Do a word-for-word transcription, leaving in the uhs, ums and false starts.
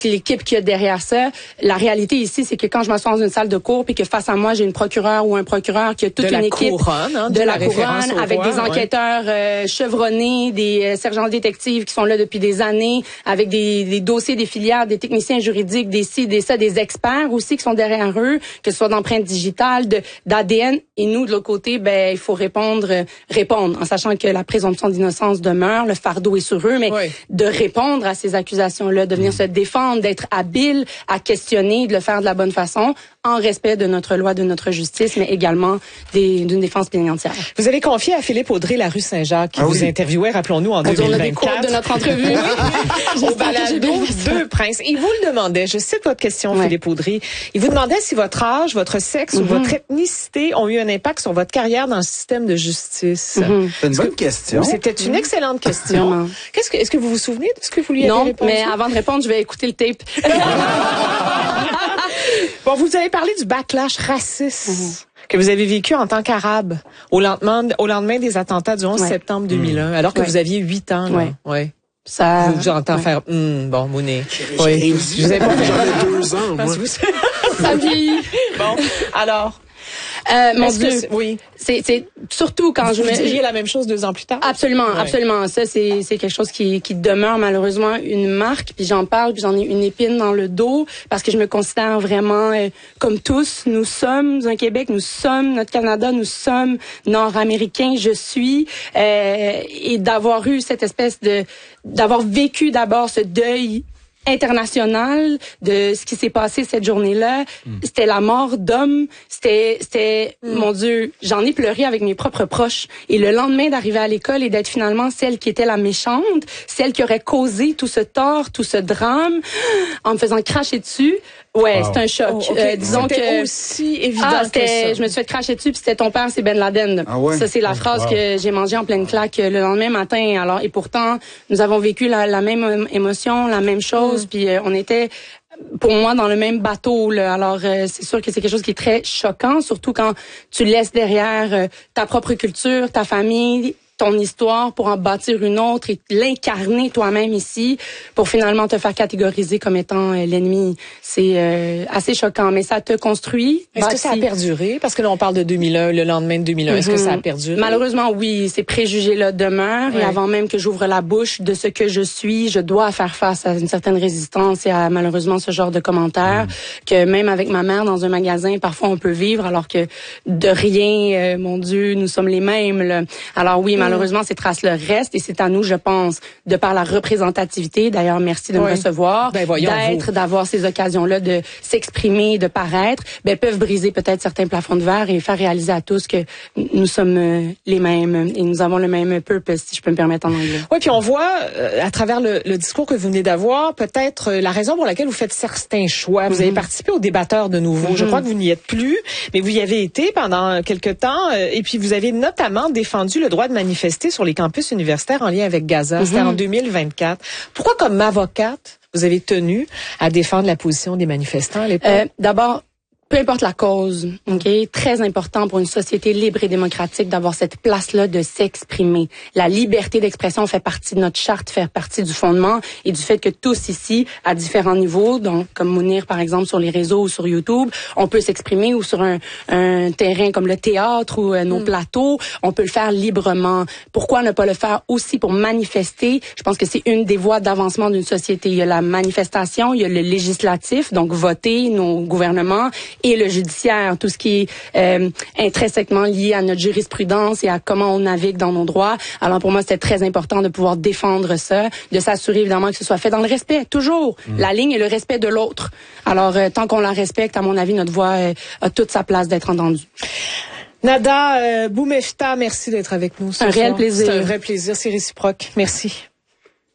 l'équipe qu'il y a derrière ça. La réalité ici, c'est que quand je m'assois dans une salle de cours puis que face à moi, j'ai une procureure ou un procureur qui a toute de une équipe couronne, hein, de, de la, la couronne avec roi, des enquêteurs ouais. euh, chevronnés, des euh, sergents détectives qui sont là depuis des années, avec des, des dossiers, des filières, des techniciens juridiques, des ci, des ça, des experts aussi qui sont derrière eux, que ce soit d'empreintes digitales, de d'A D N. Et nous, de l'autre côté, ben il faut répondre, euh, répondre, en sachant que la présomption d'innocence demeure, le fardeau est sur eux, mais oui. de répondre à ces accusations-là, de venir mmh. se défendre, d'être habile à questionner, de le faire de la bonne façon, en respect de notre loi, de notre justice, mais également des, d'une défense plénitiaire. Vous avez confié à Philippe Audrey la rue Saint-Jacques, qui ah vous oui. interviewait, rappelons-nous, en deux mille vingt-quatre. On a des de notre entrevue. Au balado Deux Princes. Il vous le demandait, je cite votre question, ouais. Philippe Audrey, il vous demandait si votre âge, votre sexe mm-hmm. ou votre ethnicité ont eu un impact sur votre carrière dans le système de justice. Mm-hmm. C'est une bonne que... question. C'était une excellente question. Qu'est-ce que, est-ce que vous vous souvenez de ce que vous lui avez non, répondu? Non, mais avant de répondre, je vais écouter le tape. Bon, vous avez parlé du backlash raciste mm-hmm. que vous avez vécu en tant qu'arabe au lendemain, au lendemain des attentats du onze ouais. septembre deux mille un, mmh. alors que ouais. vous aviez huit ans. Là. Ouais. ouais. Ça. Je vous entends ouais. faire. Mm, bon, Mounet. Oui. Je vous ai pas fait. J'en ai deux ans. Moi. Ça vieillit. Bon, alors. Euh, mon Dieu, c'est, oui. c'est, c'est surtout quand vous je me. Vous diriez la même chose deux ans plus tard. Absolument, ouais. absolument. Ça, c'est, c'est quelque chose qui, qui demeure malheureusement une marque. Puis j'en parle, puis j'en ai une épine dans le dos parce que je me considère vraiment euh, comme tous. Nous sommes un Québec, nous sommes notre Canada, nous sommes Nord-Américains. Je suis euh, et d'avoir eu cette espèce de, d'avoir vécu d'abord ce deuil international de ce qui s'est passé cette journée-là. Mm. C'était la mort d'hommes. C'était, c'était, mm. mon Dieu, j'en ai pleuré avec mes propres proches. Et le lendemain d'arriver à l'école et d'être finalement celle qui était la méchante, celle qui aurait causé tout ce tort, tout ce drame, en me faisant cracher dessus. Ouais, wow. c'est un choc. Oh, okay. euh, disons c'était que aussi évident ah, que ça. Je me suis fait cracher dessus, puis c'était ton père, c'est Ben Laden. Ah ouais? Ça, c'est la phrase wow. que j'ai mangée en pleine claque le lendemain matin. Alors, et pourtant, nous avons vécu la, la même émotion, la même chose, mm. puis euh, on était pour moi dans le même bateau là. Alors euh, c'est sûr que c'est quelque chose qui est très choquant, surtout quand tu laisses derrière euh, ta propre culture, ta famille, ton histoire pour en bâtir une autre et l'incarner toi-même ici pour finalement te faire catégoriser comme étant euh, l'ennemi. C'est euh, assez choquant, mais ça te construit. Est-ce bâti. que ça a perduré? Parce que là, on parle de deux mille un, le lendemain de deux mille un. Mm-hmm. Est-ce que ça a perduré? Malheureusement, oui. Ces préjugés-là demeurent. Ouais. Et avant même que j'ouvre la bouche de ce que je suis, je dois faire face à une certaine résistance et à malheureusement ce genre de commentaires mm. que même avec ma mère dans un magasin, parfois on peut vivre alors que de rien, euh, mon Dieu, nous sommes les mêmes. Là. Alors oui, mm. malheureusement, ces traces-là restent et c'est à nous, je pense, de par la représentativité. D'ailleurs, merci de oui. me recevoir, ben, voyons, d'être, vous. d'avoir ces occasions-là de s'exprimer, de paraître, ben peuvent briser peut-être certains plafonds de verre et faire réaliser à tous que nous sommes euh, les mêmes et nous avons le même purpose, si je peux me permettre en anglais. Oui, puis on voit euh, à travers le, le discours que vous venez d'avoir, peut-être euh, la raison pour laquelle vous faites certains choix. Vous mm-hmm. avez participé aux débatteurs de nouveau. Mm-hmm. Je crois que vous n'y êtes plus, mais vous y avez été pendant quelque temps euh, et puis vous avez notamment défendu le droit de manifester sur les campus universitaires en lien avec Gaza. Mm-hmm. C'était en deux mille vingt-quatre. Pourquoi, comme avocate, vous avez tenu à défendre la position des manifestants à l'époque? Euh, d'abord, peu importe la cause, ok, très important pour une société libre et démocratique d'avoir cette place-là de s'exprimer. La liberté d'expression fait partie de notre charte, fait partie du fondement et du fait que tous ici, à différents niveaux, donc comme Mounir par exemple sur les réseaux ou sur YouTube, on peut s'exprimer ou sur un, un terrain comme le théâtre ou euh, nos mm. plateaux, on peut le faire librement. Pourquoi ne pas le faire aussi pour manifester? Je pense que c'est une des voies d'avancement d'une société. Il y a la manifestation, il y a le législatif, donc voter, nos gouvernements, et le judiciaire, tout ce qui est euh, intrinsèquement lié à notre jurisprudence et à comment on navigue dans nos droits. Alors pour moi, c'était très important de pouvoir défendre ça, de s'assurer évidemment que ce soit fait dans le respect, toujours. Mmh. La ligne et le respect de l'autre. Alors euh, tant qu'on la respecte, à mon avis, notre voix euh, a toute sa place d'être entendue. Nada euh, Boumefta, merci d'être avec nous ce un soir. réel plaisir. C'est un vrai plaisir, c'est réciproque. Merci.